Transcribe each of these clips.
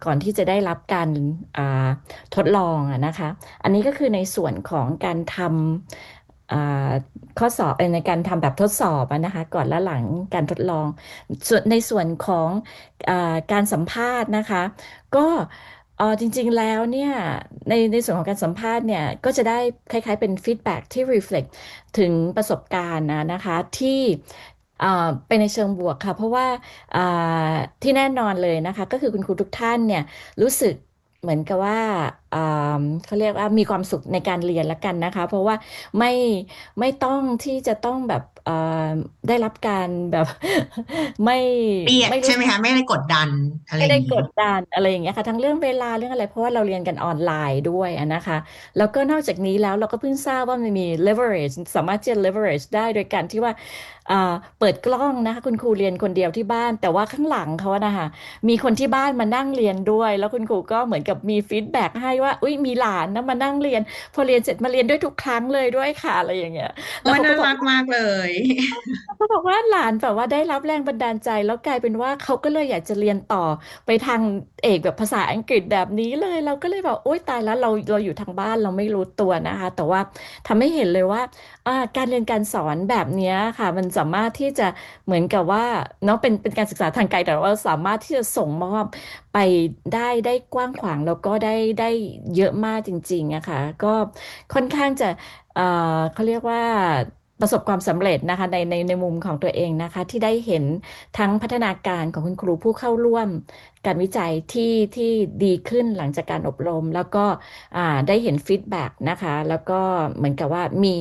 ก่อนที่จะได้รับการอ่าทดลองอะนะคะอันนี้ก็คือในส่วนของการทำข้อสอบในการทำแบบทดสอบอะนะคะก่อนและหลังการทดลองส่วนในส่วนของการสัมภาษณ์นะคะก็จริงๆแล้วเนี่ยในส่วนของการสัมภาษณ์เนี่ยก็จะได้คล้ายๆเป็นฟีดแบ็กที่ reflect ถึงประสบการณ์นะคะที่เป็นในเชิงบวกค่ะเพราะว่าอ่ที่แน่นอนเลยนะคะก็คือคุณครูทุกท่านเนี่ยรู้สึกเหมือนกับว่าอ่เขาเรียกว่ามีความสุขในการเรียนละกันนะคะเพราะว่าไม่ไม่ต้องที่จะต้องแบบได้รับการแบบไม่เครียดไม่รู้ใช่ไหมคะไม่ได้กดดันอะไรไม่ได้อย่างนี้กดดันอะไรอย่างเงี้ยค่ะทั้งเรื่องเวลาเรื่องอะไรเพราะว่าเราเรียนกันออนไลน์ด้วยอะนะคะแล้วก็นอกจากนี้แล้วเราก็เพิ่งทราบว่ามันมี leverage สามารถที่จะ leverage ได้โดยการที่ว่าเปิดกล้องนะคะคุณครูเรียนคนเดียวที่บ้านแต่ว่าข้างหลังเขาอะนะคะมีคนที่บ้านมานั่งเรียนด้วยแล้วคุณครูก็เหมือนกับมีฟีดแบ็กให้ว่าอุ้ยมีหลานนะมานั่งเรียนพอเรียนเสร็จมาเรียนด้วยทุกครั้งเลยด้วยค่ะอะไรอย่างเงี้ยแล้วโอ้ยน่าเขาก็บอกรักมากเลยเขาบอกว่าหลานแบบว่าได้รับแรงบันดาลใจแล้วกลายเป็นว่าเขาก็เลยอยากจะเรียนต่อไปทางเอกแบบภาษาอังกฤษแบบนี้เลยเราก็เลยบอกโอ๊ยตายแล้วเราอยู่ทางบ้านเราไม่รู้ตัวนะคะแต่ว่าทำให้เห็นเลยว่าการเรียนการสอนแบบเนี้ยค่ะมันสามารถที่จะเหมือนกับว่าเนาะเป็นการศึกษาทางไกลแต่ว่าสามารถที่จะส่งมอบไปได้กว้างขวางแล้วก็ได้เยอะมากจริงๆอะค่ะก็ค่อนข้างจะ เขาเรียกว่าประสบความสำเร็จนะคะในมุมของตัวเองนะคะที่ได้เห็นทั้งพัฒนาการของคุณครูผู้เข้าร่วมการวิจัยที่ดีขึ้นหลังจากการอบรมแล้วก็ได้เห็นฟีดแบ็กนะคะแล้วก็เหมือนกับว่ามี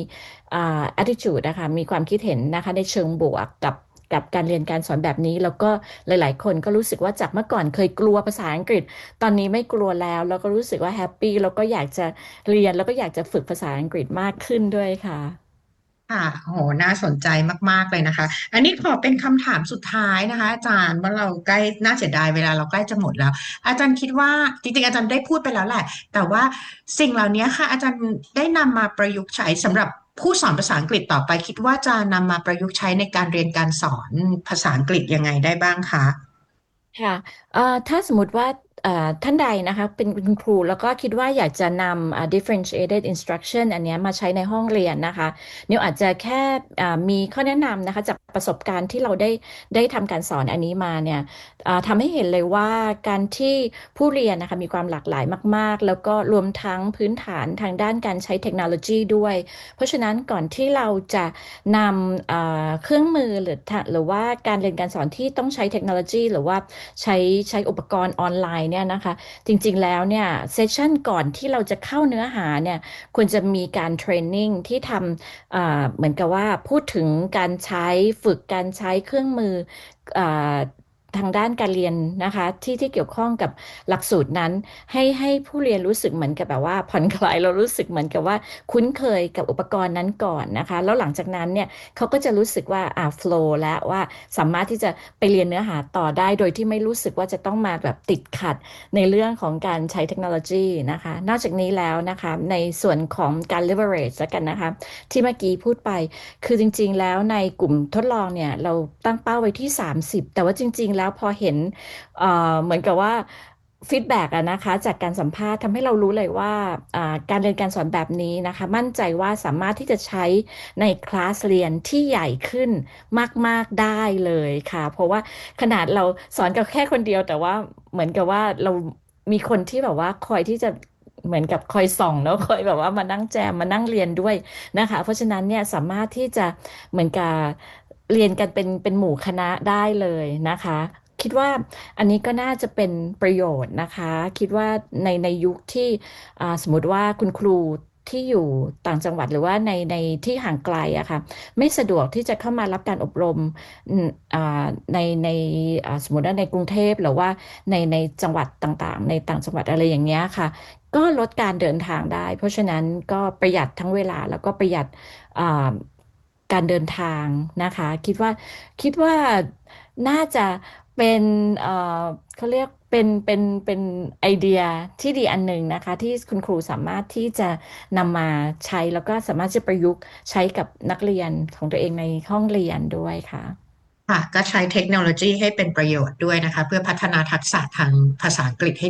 attitude นะคะมีความคิดเห็นนะคะในเชิงบวกกับการเรียนการสอนแบบนี้แล้วก็หลายๆคนก็รู้สึกว่าจากเมื่อก่อนเคยกลัวภาษาอังกฤษตอนนี้ไม่กลัวแล้วก็รู้สึกว่าแฮปปี้แล้วก็อยากจะเรียนแล้วก็อยากจะฝึกภาษาอังกฤษมากขึ้นด้วยค่ะค่ะโหน่าสนใจมากๆเลยนะคะอันนี้ขอเป็นคำถามสุดท้ายนะคะอาจารย์ว่าเราใกล้น่าเสียดายเวลาเราใกล้จะหมดแล้วอาจารย์คิดว่าจริงๆอาจารย์ได้พูดไปแล้วแหละแต่ว่าสิ่งเหล่านี้ค่ะอาจารย์ได้นำมาประยุกต์ใช้สำหรับผู้สอนภาษาอังกฤษต่อไปคิดว่าจะนำมาประยุกต์ใช้ในการเรียนการสอนภาษาอังกฤษยังไงได้บ้างคะค่ะถ้าสมมติว่าเอ่อท่านใดนะคะเป็นคุณครูแล้วก็คิดว่าอยากจะนำdifferentiated instruction อันเนี้ยมาใช้ในห้องเรียนนะคะนิวอาจจะแค่มีข้อแนะนำนะคะจากประสบการณ์ที่เราได้ทำการสอนอันนี้มาเนี่ยทำให้เห็นเลยว่าการที่ผู้เรียนนะคะมีความหลากหลายมากๆแล้วก็รวมทั้งพื้นฐานทางด้านการใช้เทคโนโลยีด้วยเพราะฉะนั้นก่อนที่เราจะนำเครื่องมือหรือว่าการเรียนการสอนที่ต้องใช้เทคโนโลยีหรือว่า ใช้อุปกรณ์ออนไลน์เนี่ยนะคะจริงๆแล้วเนี่ยเซสชันก่อนที่เราจะเข้าเนื้อหาเนี่ยควรจะมีการเทรนนิ่งที่ทำเหมือนกับว่าพูดถึงการใช้ฝึกการใช้เครื่องมืออ่าทางด้านการเรียนนะคะที่เกี่ยวข้องกับหลักสูตรนั้นให้ผู้เรียนรู้สึกเหมือนกับแบบว่าผ่อนคลายเรารู้สึกเหมือนกับว่าคุ้นเคยกับอุปกรณ์นั้นก่อนนะคะแล้วหลังจากนั้นเนี่ยเขาก็จะรู้สึกว่าโฟลว์แล้วว่าสามารถที่จะไปเรียนเนื้อหาต่อได้โดยที่ไม่รู้สึกว่าจะต้องมาแบบติดขัดในเรื่องของการใช้เทคโนโลยีนะคะนอกจากนี้แล้วนะคะในส่วนของการ leverage แล้วกันนะคะที่เมื่อกี้พูดไปคือจริงๆแล้วในกลุ่มทดลองเนี่ยเราตั้งเป้าไว้ที่30แต่ว่าจริงๆแล้วพอเห็นเหมือนกับว่าฟีดแบ็กอะนะคะจากการสัมภาษณ์ทำให้เรารู้เลยว่าการเรียนการสอนแบบนี้นะคะมั่นใจว่าสามารถที่จะใช้ในคลาสเรียนที่ใหญ่ขึ้นมากๆได้เลยค่ะเพราะว่าขนาดเราสอนกับแค่คนเดียวแต่ว่าเหมือนกับว่าเรามีคนที่แบบว่าคอยที่จะเหมือนกับคอยส่องเนาะคอยแบบว่ามานั่งแจมมานั่งเรียนด้วยนะคะเพราะฉะนั้นเนี่ยสามารถที่จะเหมือนกับเรียนกันเป็นหมู่คณะได้เลยนะคะคิดว่าอันนี้ก็น่าจะเป็นประโยชน์นะคะคิดว่าในยุคที่สมมติว่าคุณครูที่อยู่ต่างจังหวัดหรือว่าในที่ห่างไกลอะค่ะไม่สะดวกที่จะเข้ามารับการอบรมอืมในสมมติว่าในกรุงเทพหรือว่าในจังหวัดต่างๆในต่างจังหวัดอะไรอย่างเงี้ยค่ะก็ลดการเดินทางได้เพราะฉะนั้นก็ประหยัดทั้งเวลาแล้วก็ประหยัดอ่าการเดินทางนะคะคิดว่าน่าจะเป็นเอ่อเขาเรียกเป็นไอเดียที่ดีอันหนึ่งนะคะที่คุณครูสามารถที่จะนำมาใช้แล้วก็สามารถจะประยุกต์ใช้กับนักเรียนของตัวเองในห้องเรียนด้วยค่ะค่ะก็ใช้เทคโนโลยีให้เป็นประโยชน์ด้วยนะคะเพื่อพัฒนาทักษะทางภาษาอังกฤษให้